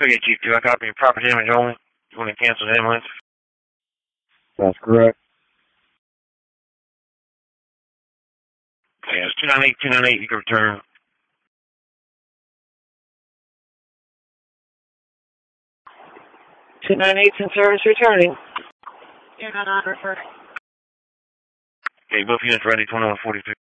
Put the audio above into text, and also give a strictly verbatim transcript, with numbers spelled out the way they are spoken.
Okay, Chief two, I copy property damage only. You want to cancel the ambulance? That's correct. Yeah, it's two nine eight, two nine eight, you can return. two nine eight in service returning. You're not on refer. Okay, both units ready, twenty-one forty-two.